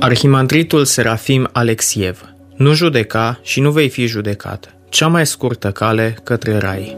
Arhimandritul Serafim Alexiev: nu judeca și nu vei fi judecat, cea mai scurtă cale către rai.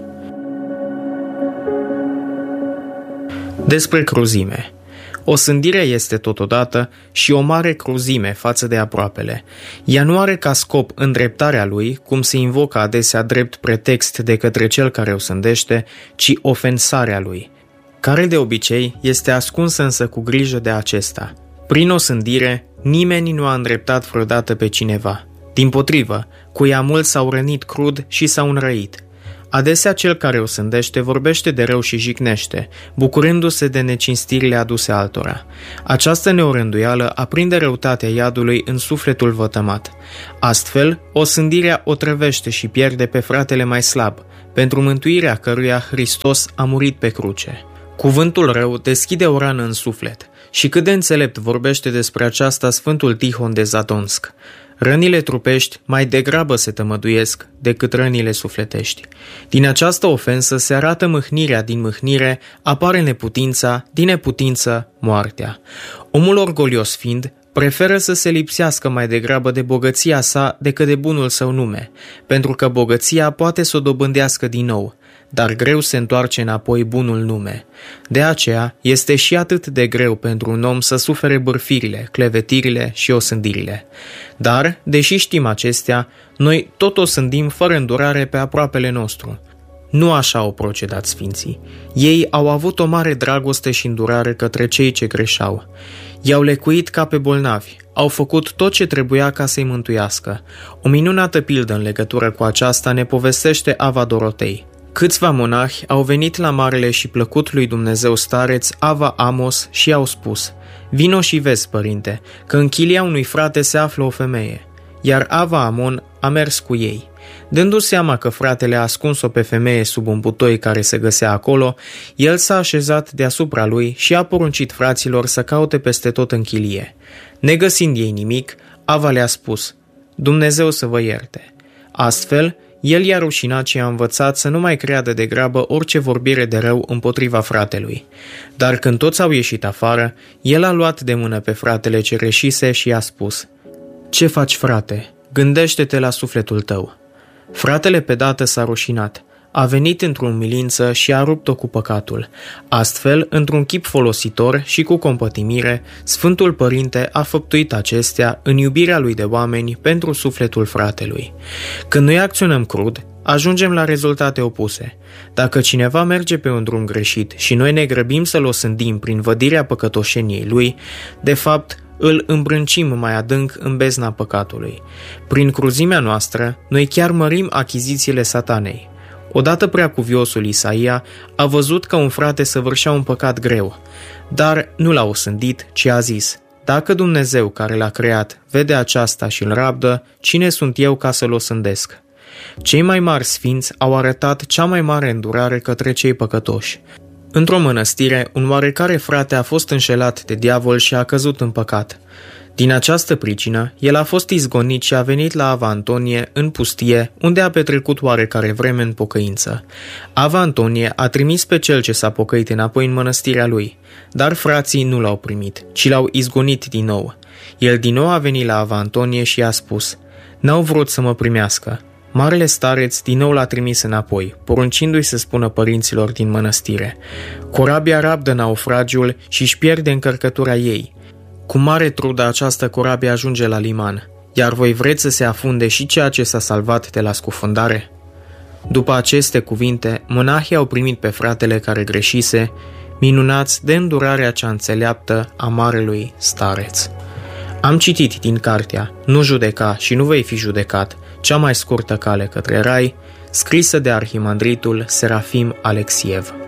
Despre cruzime. Osândirea este totodată și o mare cruzime față de aproapele. Ea nu are ca scop îndreptarea lui, cum se invocă adesea drept pretext de către cel care o sândește, ci ofensarea lui, care de obicei este ascunsă însă cu grijă de acesta. Prin osândire, nimeni nu a îndreptat vreodată pe cineva. Dimpotrivă, cu ea mulți s-au rănit crud și s-au înrăit. Adesea cel care o sândește vorbește de rău și jignește, bucurându-se de necinstirile aduse altora. Această neorânduială aprinde răutatea iadului în sufletul vătămat. Astfel, osândirea o trăvește și pierde pe fratele mai slab, pentru mântuirea căruia Hristos a murit pe cruce. Cuvântul rău deschide o rană în suflet. Și cât de înțelept vorbește despre aceasta Sfântul Tihon de Zadonsk. Rănile trupești mai degrabă se tămăduiesc decât rănile sufletești. Din această ofensă se arată mâhnirea, din mâhnire apare neputința, din neputință moartea. Omul orgolios fiind, preferă să se lipsească mai degrabă de bogăția sa decât de bunul său nume, pentru că bogăția poate să o dobândească din nou, dar greu se întoarce înapoi bunul nume. De aceea este și atât de greu pentru un om să sufere bârfirile, clevetirile și osândirile. Dar, deși știm acestea, noi tot osândim fără îndurare pe aproapele nostru. Nu așa au procedat sfinții. Ei au avut o mare dragoste și îndurare către cei ce greșeau. I-au lecuit ca pe bolnavi, au făcut tot ce trebuia ca să-i mântuiască. O minunată pildă în legătură cu aceasta ne povestește Ava Dorotei. Câțiva monahi au venit la marele și plăcut lui Dumnezeu stareț Ava Amos și i-au spus: vino și vezi, părinte, că în chilia unui frate se află o femeie. Iar Ava Amon a mers cu ei. Dându-se seama că fratele a ascuns-o pe femeie sub un butoi care se găsea acolo, el s-a așezat deasupra lui și a poruncit fraților să caute peste tot în chilie. Negăsind ei nimic, Ava le-a spus: Dumnezeu să vă ierte. Astfel, el i-a rușinat și a învățat să nu mai creadă de grabă orice vorbire de rău împotriva fratelui. Dar când toți au ieșit afară, el a luat de mână pe fratele ce greșise și i-a spus: ce faci, frate? Gândește-te la sufletul tău. Fratele pe dată s-a rușinat, a venit într-o umilință și a rupt-o cu păcatul. Astfel, într-un chip folositor și cu compătimire, Sfântul Părinte a făptuit acestea în iubirea lui de oameni pentru sufletul fratelui. Când noi acționăm crud, ajungem la rezultate opuse. Dacă cineva merge pe un drum greșit și noi ne grăbim să-l osândim prin vădirea păcătoșeniei lui, de fapt, îl îmbrâncim mai adânc în bezna păcatului. Prin cruzimea noastră, noi chiar mărim achizițiile satanei. Odată preacuviosul Isaia a văzut că un frate săvârșea un păcat greu, dar nu l-a osândit, ci a zis: dacă Dumnezeu care l-a creat vede aceasta și îl rabdă, cine sunt eu ca să-l osândesc? Cei mai mari sfinți au arătat cea mai mare îndurare către cei păcătoși. Într-o mănăstire, un oarecare frate a fost înșelat de diavol și a căzut în păcat. Din această pricină, el a fost izgonit și a venit la Ava Antonie, în pustie, unde a petrecut oarecare vreme în pocăință. Ava Antonie a trimis pe cel ce s-a pocăit înapoi în mănăstirea lui, dar frații nu l-au primit, ci l-au izgonit din nou. El din nou a venit la Ava Antonie și i-a spus: n-au vrut să mă primească. Marele stareț din nou l-a trimis înapoi, poruncindu-i să spună părinților din mănăstire: corabia rabdă naufragiul și își pierde încărcătura ei. Cu mare trudă această corabie ajunge la liman, iar voi vreți să se afunde și ceea ce s-a salvat de la scufundare? După aceste cuvinte, monahii au primit pe fratele care greșise, minunați de îndurarea cea înțeleaptă a marelui stareț. Am citit din cartea Nu judeca și nu vei fi judecat, cea mai scurtă cale către rai, scrisă de Arhimandritul Serafim Alexiev.